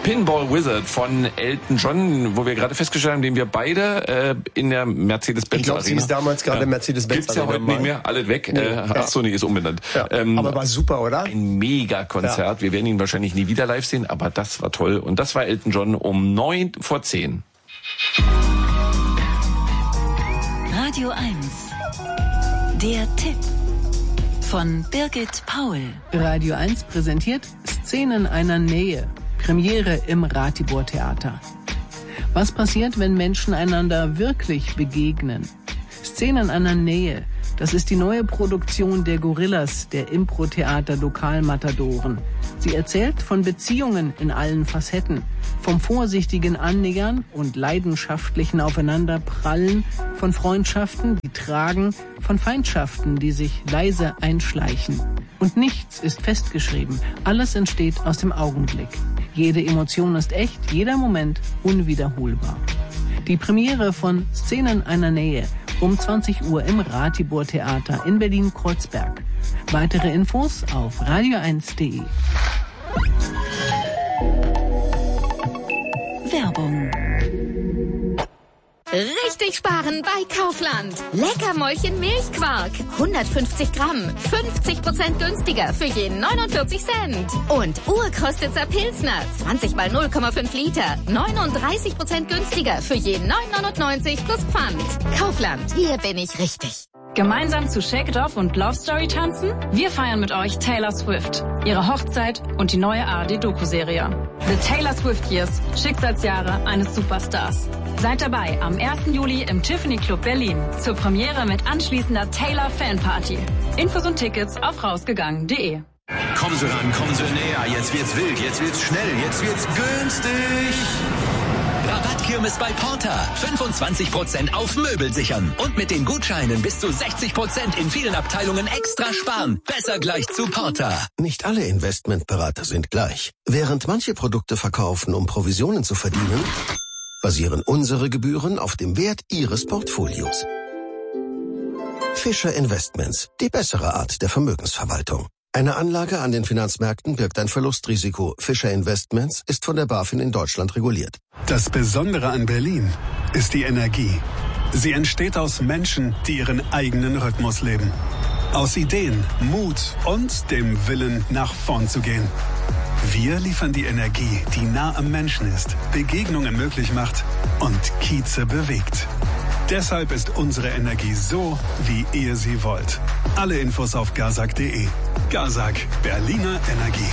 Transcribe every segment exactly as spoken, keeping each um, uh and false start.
Pinball Wizard von Elton John, wo wir gerade festgestellt haben, den wir beide äh, in der Mercedes-Benz Arena. Ich glaube, sie ist damals gerade ja. Mercedes-Benz Gibt's ja heute nicht mehr, alles weg. Nee. Äh, ja. Ach so, nee, ist umbenannt. Ja. Ähm, aber war super, oder? Ein Mega-Konzert. Ja. Wir werden ihn wahrscheinlich nie wieder live sehen, aber das war toll. Und das war Elton John um neun vor zehn. Radio eins. Der Tipp von Birgit Paul. Radio eins präsentiert Szenen einer Nähe. Premiere im Ratibor Theater. Was passiert, wenn Menschen einander wirklich begegnen? Szenen einer Nähe. Das ist die neue Produktion der Gorillas, der Impro-Theater Lokalmatadoren. Sie erzählt von Beziehungen in allen Facetten, vom vorsichtigen Annähern und leidenschaftlichen Aufeinanderprallen, von Freundschaften, die tragen, von Feindschaften, die sich leise einschleichen. Und nichts ist festgeschrieben. Alles entsteht aus dem Augenblick. Jede Emotion ist echt, jeder Moment unwiederholbar. Die Premiere von Szenen einer Nähe um zwanzig Uhr im Ratibor Theater in Berlin-Kreuzberg. Weitere Infos auf radio eins punkt de. Werbung. Richtig sparen bei Kaufland. Leckermäulchen Milchquark. hundertfünfzig Gramm. fünfzig Prozent günstiger für jeden neunundvierzig Cent. Und Urkostitzer Pilsner. zwanzig mal null Komma fünf Liter. neununddreißig Prozent günstiger für jeden neun neunundneunzig plus Pfand. Kaufland. Hier bin ich richtig. Gemeinsam zu Shake It Off und Love Story tanzen? Wir feiern mit euch Taylor Swift, ihre Hochzeit und die neue A R D-Doku-Serie. The Taylor Swift Years, Schicksalsjahre eines Superstars. Seid dabei am ersten Juli im Tiffany Club Berlin zur Premiere mit anschließender Taylor Fanparty. Infos und Tickets auf rausgegangen punkt de. Kommen Sie ran, kommen Sie näher, jetzt wird's wild, jetzt wird's schnell, jetzt wird's günstig. Rabattkirmes bei Porter. fünfundzwanzig Prozent auf Möbel sichern. Und mit den Gutscheinen bis zu sechzig Prozent in vielen Abteilungen extra sparen. Besser gleich zu Porter. Nicht alle Investmentberater sind gleich. Während manche Produkte verkaufen, um Provisionen zu verdienen, basieren unsere Gebühren auf dem Wert Ihres Portfolios. Fischer Investments. Die bessere Art der Vermögensverwaltung. Eine Anlage an den Finanzmärkten birgt ein Verlustrisiko. Fischer Investments ist von der BaFin in Deutschland reguliert. Das Besondere an Berlin ist die Energie. Sie entsteht aus Menschen, die ihren eigenen Rhythmus leben. Aus Ideen, Mut und dem Willen, nach vorn zu gehen. Wir liefern die Energie, die nah am Menschen ist, Begegnungen möglich macht und Kieze bewegt. Deshalb ist unsere Energie so, wie ihr sie wollt. Alle Infos auf gazak punkt de. Gazak, Berliner Energie.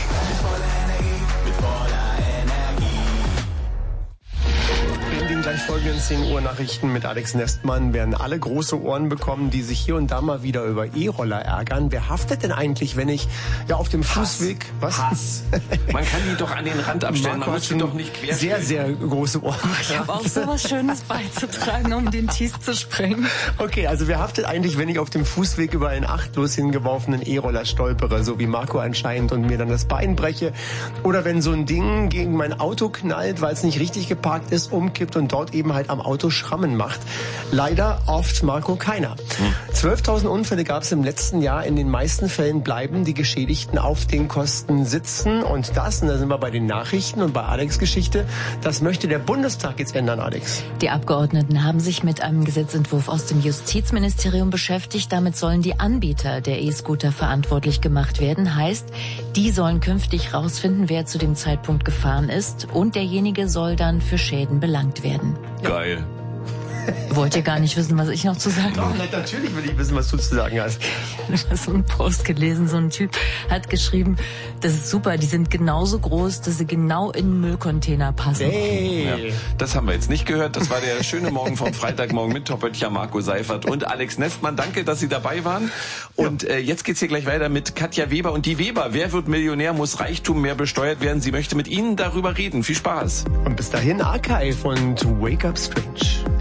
In den gleich folgenden zehn Uhr Nachrichten mit Alex Nestmann werden alle große Ohren bekommen, die sich hier und da mal wieder über E-Roller ärgern. Wer haftet denn eigentlich, wenn ich ja auf dem Fußweg... Was? Hass. Man kann die doch an den Rand abstellen, Marco man muss die doch nicht quer. Sehr, sehr große Ohren. Ich habe auch so was Schönes beizutragen, um den Tees zu sprengen. Okay, also wer haftet eigentlich, wenn ich auf dem Fußweg über einen achtlos hingeworfenen E-Roller stolpere, so wie Marco anscheinend, und mir dann das Bein breche? Oder wenn so ein Ding gegen mein Auto knallt, weil es nicht richtig geparkt ist, umkippt und dort eben halt am Auto Schrammen macht. Leider oft, Marco, keiner. zwölftausend Unfälle gab es im letzten Jahr. In den meisten Fällen bleiben die Geschädigten auf den Kosten sitzen. Und das, und da sind wir bei den Nachrichten und bei Alex' Geschichte, das möchte der Bundestag jetzt ändern, Alex. Die Abgeordneten haben sich mit einem Gesetzentwurf aus dem Justizministerium beschäftigt. Damit sollen die Anbieter der E-Scooter verantwortlich gemacht werden. Heißt, die sollen künftig rausfinden, wer zu dem Zeitpunkt gefahren ist. Und derjenige soll dann für Schäden belangt werden. Geil. Wollt ihr gar nicht wissen, was ich noch zu sagen habe? Doch, natürlich will ich wissen, was du zu sagen hast. Ich habe so einen Post gelesen, so ein Typ hat geschrieben, das ist super, die sind genauso groß, dass sie genau in den Müllcontainer passen. Hey. Ja, das haben wir jetzt nicht gehört. Das war der schöne Morgen vom Freitagmorgen mit Top-Oetcher, Marco Seifert und Alex Nestmann. Danke, dass Sie dabei waren. Und äh, jetzt geht's hier gleich weiter mit Katja Weber und die Weber. Wer wird Millionär? Muss Reichtum mehr besteuert werden? Sie möchte mit Ihnen darüber reden. Viel Spaß. Und bis dahin Archive und Wake Up Strange.